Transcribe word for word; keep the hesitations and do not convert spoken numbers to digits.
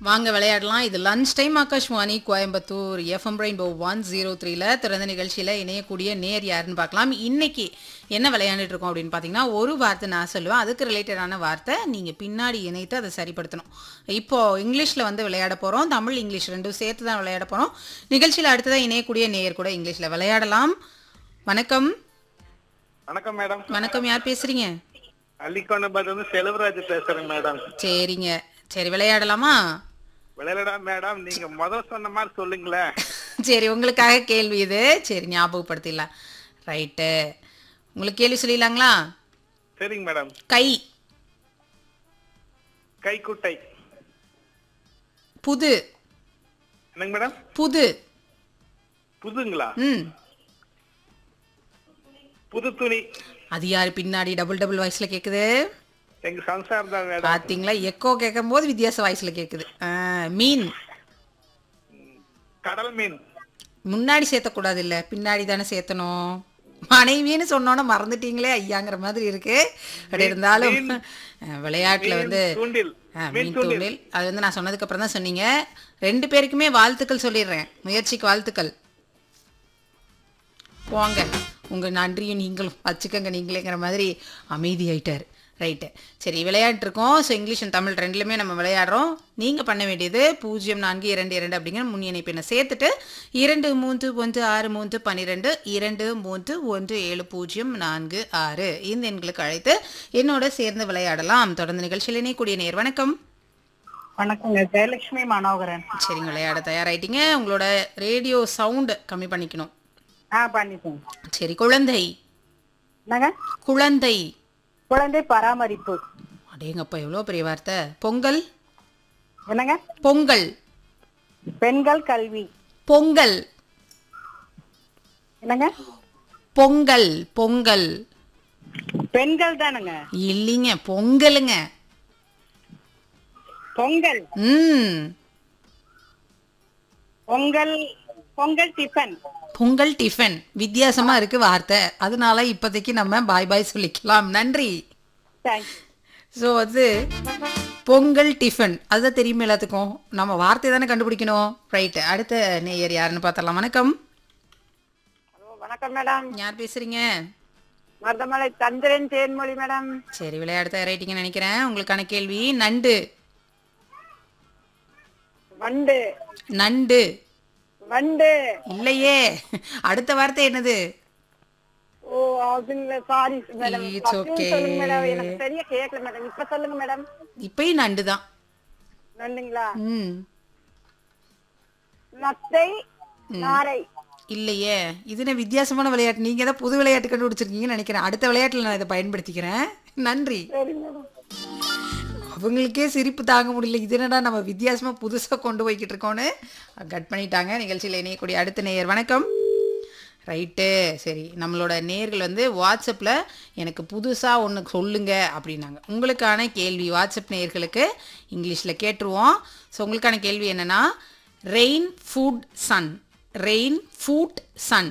வாங்க விளையாடலாம். இது lunch time Akashvani Coimbatore FM rainbow one zero த்ரீல திறந்த நிகழ்ச்சியில் இணையக்கூடிய நேர் யாருன்னு பார்க்கலாம். இன்னைக்கு என்ன விளையாண்டுட்டு இருக்கோம் அப்படின்னு பார்த்தீங்கன்னா, ஒரு வார்த்தை நான் சொல்லுவேன், அதுக்கு ரிலேட்டடான வார்த்தை நீங்கள் பின்னாடி இணைத்து அதை சரிப்படுத்தணும். இப்போ இங்கிலீஷில் வந்து விளையாட போகிறோம், தமிழ் இங்கிலீஷ் ரெண்டும் சேர்த்து தான் விளையாட போகிறோம். நிகழ்ச்சியில் அடுத்ததான் இணையக்கூடிய நேர் கூட இங்கிலீஷில் விளையாடலாம். வணக்கம். வணக்கம் மேடம். வணக்கம், யார் பேசுறீங்க? அள்ளிக்கொண்டபாடு வந்து செல்வராஜ் பேசுறேன் மேடம். சரிங்க, சரி விளையாடலாமா? விளையாடா மேடம், நீங்க முதல் சொன்ன மாதிரி சொல்லுங்களேன். சரி, உங்களுக்காக கேள்வி இது. சரி, ஞாபகப்படுத்திடலாம். ரைட்டு, உங்களுக்கு கேள்வி சொல்லிடலாங்களா? சரிங்க மேடம். கை. கைக்குட்டை. புது. என்னங்க மேடம்? புது. புதுங்களா? ம். புது துணி. அது யாரு பின்னாடி டபுள் டபுள் வாய்ஸ்ல கேக்குது? எங்க சம்சாரம் தான் மேடம். பாத்தீங்களா, எக்கோ கேட்கும் போது வித்தியாச வாய்ஸ்ல கேக்குது. மீன். கடல் மீன். முன்னாடி சேர்த்தக்கூடாது, இல்ல பின்னாடி தானே சேர்த்தணும். மனைவின்னு சொன்னோன்னா மறந்துட்டீங்களே ஐயாங்கிற மாதிரி இருக்கு. அப்படி இருந்தாலும் விளையாட்டுல வந்து தூண்டில். மீன் தூண்டில். அது வந்து நான் சொன்னதுக்கு அப்புறம் தான் சொன்னீங்க. ரெண்டு பேருக்குமே வாழ்த்துக்கள் சொல்லிடுறேன், முயற்சிக்கு வாழ்த்துக்கள். போங்க, உங்க நன்றியும் நீங்களும் வச்சுக்கோங்க நீங்களேங்கிற மாதிரி அமைதி ஆயிட்டாரு. ரைட்டு, சரி விளையாட்டுருக்கோம். ஸோ இங்கிலீஷ் அண்ட் தமிழ் ரெண்டுலையுமே நம்ம விளையாடுறோம். நீங்கள் பண்ண வேண்டியது பூஜ்ஜியம் நான்கு இரண்டு இரண்டு அப்படிங்கிற முன் இணைப்பினை சேர்த்துட்டு இரண்டு மூன்று ஒன்று ஆறு மூன்று பன்னிரெண்டு இரண்டு மூன்று ஒன்று ஏழு பூஜ்ஜியம் நான்கு ஆறு இந்த எண்களுக்கு அழைத்து என்னோட சேர்ந்து விளையாடலாம். தொடர்ந்து நிகழ்ச்சியில் இணையக்கூடிய நேர். வணக்கம். வணக்கங்க, ஜெயலட்சுமி மனோகரன். சரிங்க, விளையாட தயாராயிட்டீங்க. உங்களோட ரேடியோ சவுண்டு கம்மி பண்ணிக்கணும். ஆ பண்ணிட்டேன். சரி, குழந்தை. என்னங்க? குழந்தை. குழந்தை பராமரிப்பு. அடேங்கப்பா, எவ்வளோ பெரிய வார்த்தை. பொங்கல். என்னங்க? பொங்கல். பெண்கள் கல்வி. பொங்கல். என்னங்க? பொங்கல். பொங்கல். பெண்கள் தானுங்க? இல்லைங்க, பொங்கலுங்க. பொங்கல். ம். பொங்கல். பொங்கல் டிஃபன். பொங்கல் டிஃபன். வித்தியாசமா இருக்கு வார்த்தை, அதனால இப்போதைக்கு நம்ம பாய் பாய் சொல்லிக்கலாம். நன்றி. தேங்க்ஸ். ஸோ அது பொங்கல் டிஃபன், அதுதான் தெரியுமே எல்லாத்துக்கும். நம்ம வார்த்தை தானே கண்டுபிடிக்கணும். ரைட்டு, அடுத்த நேயர் யாருன்னு பார்த்தரலாம். வணக்கம். ஹலோ, வணக்கம் மேடம். யார் பேசுறீங்க? மருதமலை சந்திரன் தேன்மொழி மேடம். சரி, விளையாட தயாராயிட்டீங்கன்னு நினைக்கிறேன். உங்களுக்கான கேள்வி நண்டு. வண்டு. நண்டு. வண்டு இல்லையே, அடுத்த வார்த்தை என்னது? ஓ அதுங்களா, சாரி மேடம். It's okay. சொல்லுங்க மேடம், எனக்கு சரியா கேட்கல மேடம். இப்ப சொல்லுங்க மேடம். இப்பயும் நண்டு தான். நண்டுங்களா? ம். நத்தை. நாரை. இல்லையே, இது என்ன வித்தியாசமான விளையாட்டு. நீங்க தான் புது விளையாட்டு கண்டுபிடிச்சிருக்கீங்கன்னு நினைக்கிறேன். அடுத்த விளையாட்டுல நான் இதை பயன்படுத்திக்கிறேன். நன்றி. சரி மேடம். அவங்களுக்கே சிரிப்பு தாங்க முடியல, இது என்னடா நம்ம வித்தியாசமா புதுசா கொண்டு போய்கிட்டு இருக்கோன்னு கட் பண்ணிட்டாங்க. நிகழ்ச்சியில் இணையக்கூடிய அடுத்த நேயர். வணக்கம். ரைட்டு, சரி, நம்மளோட நேயர்கள் வந்து வாட்ஸ்அப்பில் எனக்கு புதுசாக ஒன்று சொல்லுங்க அப்படின்னாங்க. உங்களுக்கான கேள்வி வாட்ஸ்அப் நேயர்களுக்கு இங்கிலீஷில் கேட்டுருவோம். ஸோ உங்களுக்கான கேள்வி என்னென்னா, rain food Sun. Rain food Sun